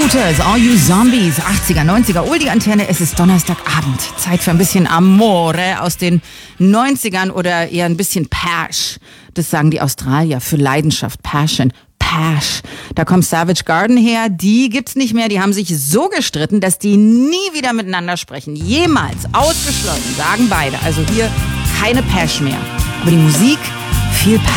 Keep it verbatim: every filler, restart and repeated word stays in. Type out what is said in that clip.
Promoters, All You Zombies, achtziger, neunziger, Oldie Antenne, es ist Donnerstagabend. Zeit für ein bisschen Amore aus den neunzigern oder eher ein bisschen Pash. Das sagen die Australier für Leidenschaft, Passion. Pash. Da kommt Savage Garden her, die gibt's nicht mehr, die haben sich so gestritten, dass die nie wieder miteinander sprechen. Jemals. Ausgeschlossen, sagen beide. Also hier keine Pash mehr. Aber die Musik, viel Pash.